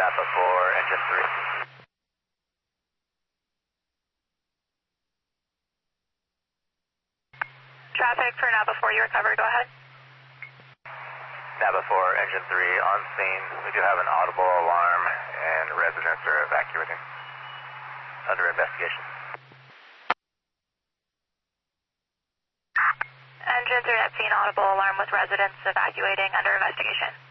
Napa 4, engine 3. Traffic for Napa 4, you recovered, go ahead. Napa 4, engine 3, on scene. We do have an audible alarm and residents are evacuating. Under investigation. Engine 3 at scene, audible alarm with residents evacuating under investigation.